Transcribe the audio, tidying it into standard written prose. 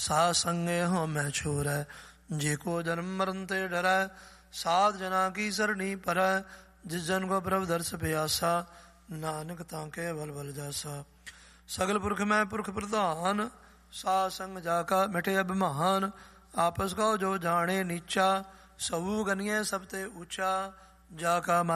साध संगे हो मैं छोरै, जे को जन्म मरण ते डरै, साध जना की सरणी परै, जिस जन को प्रभु दर्श प्यासा, नानक ताके बल बल जासा। सगल पुरख में पुरख प्रधान, साध संग जाका मिटे अभिमान, आपस को जो जाने नीचा, सबू गनिये सबते ऊंचा, जाका